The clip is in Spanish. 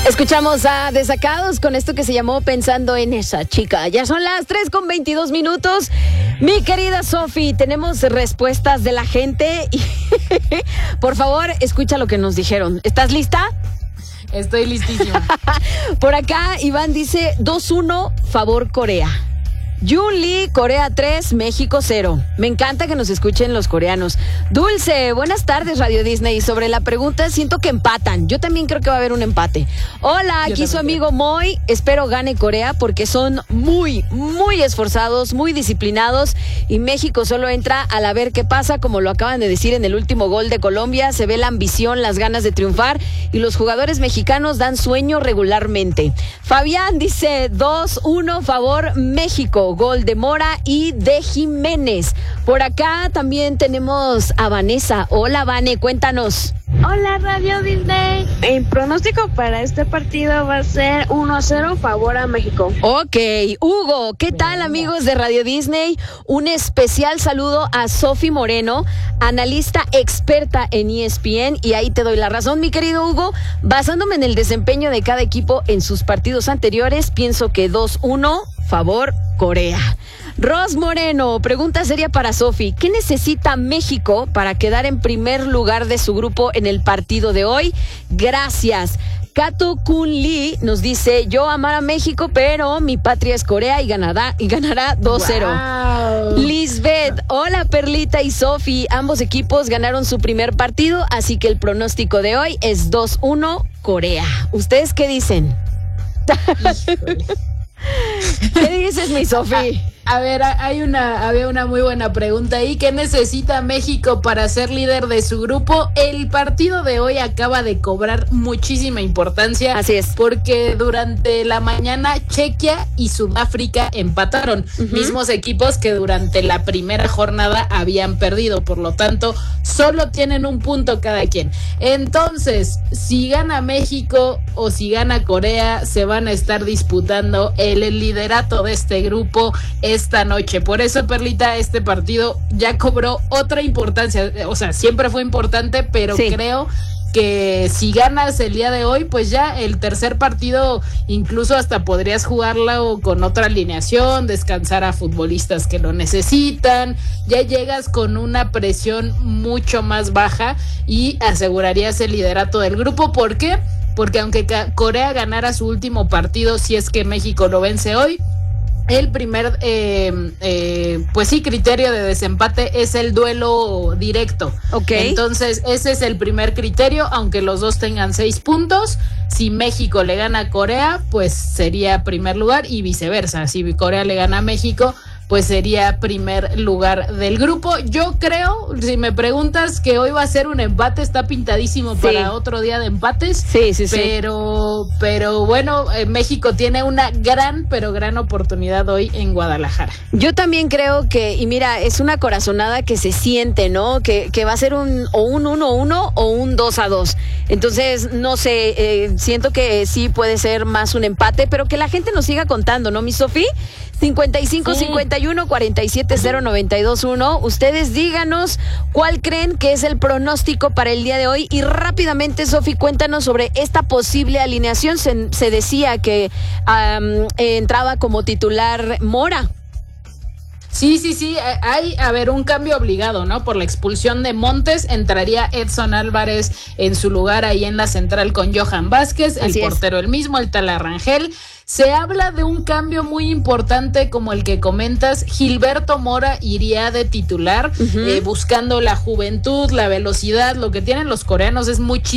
Escuchamos a Desacados con esto que se llamó Pensando en esa chica. Ya son las 3:22. Mi querida Sofi, tenemos respuestas de la gente. Por favor, escucha lo que nos dijeron. ¿Estás lista? Estoy listísima. Por acá, Iván dice 2-1, favor Corea. Jun Lee, Corea 3, México 0. Me encanta que nos escuchen los coreanos. Dulce, buenas tardes, Radio Disney. Sobre la pregunta, siento que empatan. Yo también creo que va a haber un empate. Hola, aquí su amigo Moy. Espero gane Corea porque son muy esforzados, muy disciplinados. Y México solo entra al a ver qué pasa, como lo acaban de decir en el último gol de Colombia. Se ve la ambición, las ganas de triunfar. Y los jugadores mexicanos dan sueño regularmente. Fabián dice 2-1, favor México. Gol de Mora y de Jiménez. Por acá también tenemos a Vanessa. Hola, Vane, cuéntanos. Hola, Radio Disney. El pronóstico para este partido va a ser 1-0 favor a México. Ok, Hugo, ¿qué tal, amigos de Radio Disney? Un especial saludo a Sofi Moreno, analista experta en ESPN, y ahí te doy la razón, mi querido Hugo. Basándome en el desempeño de cada equipo en sus partidos anteriores, pienso que 2-1 favor Corea. Ros Moreno, pregunta seria para Sofi. ¿Qué necesita México para quedar en primer lugar de su grupo en el partido de hoy? Gracias. Kato Kun Lee nos dice, yo amar a México, pero mi patria es Corea y ganará 2-0. Wow. Lisbeth, hola Perlita y Sofi, ambos equipos ganaron su primer partido, así que el pronóstico de hoy es 2-1 Corea. ¿Ustedes qué dicen? ¿Qué dices, mi Sofi? A ver, había una muy buena pregunta ahí. ¿Qué necesita México para ser líder de su grupo? El partido de hoy acaba de cobrar muchísima importancia. Así es. Porque durante la mañana Chequia y Sudáfrica empataron. Mismos equipos que durante la primera jornada habían perdido. Por lo tanto, solo tienen un punto cada quien. Entonces, si gana México o si gana Corea, se van a estar disputando el liderato de este grupo esta noche. Por eso, Perlita, este partido ya cobró otra importancia. O sea, siempre fue importante, pero sí, creo que si ganas el día de hoy, pues ya el tercer partido incluso hasta podrías jugarlo con otra alineación, descansar a futbolistas que lo necesitan, ya llegas con una presión mucho más baja y asegurarías el liderato del grupo. ¿Por qué? Porque aunque Corea ganara su último partido, si es que México lo vence hoy, el primer pues sí, criterio de desempate es el duelo directo. Okay. Entonces ese es el primer criterio, aunque los dos tengan 6 puntos. Si México le gana a Corea, pues sería primer lugar, y viceversa. Si Corea le gana a México, pues sería primer lugar del grupo. Yo creo, si me preguntas, que hoy va a ser un empate, está pintadísimo para otro día de empates. Sí. Pero bueno, México tiene una gran oportunidad hoy en Guadalajara. Yo también creo que, y mira, es una corazonada que se siente, ¿no? Que va a ser un 1-1 o un 2-2. Entonces, no sé, siento que sí puede ser más un empate, pero que la gente nos siga contando, ¿no, mi Sofi? 55-51-47-0-92-1. Ustedes díganos cuál creen que es el pronóstico para el día de hoy. Y rápidamente, Sofi, cuéntanos sobre esta posible alineación. Se decía que entraba como titular Mora. Sí, hay, un cambio obligado, ¿no? Por la expulsión de Montes, entraría Edson Álvarez en su lugar ahí en la central con Johan Vázquez, el portero el mismo, el tal Rangel. Se habla de un cambio muy importante como el que comentas. Gilberto Mora iría de titular, buscando la juventud, la velocidad. Lo que tienen los coreanos es muchísimo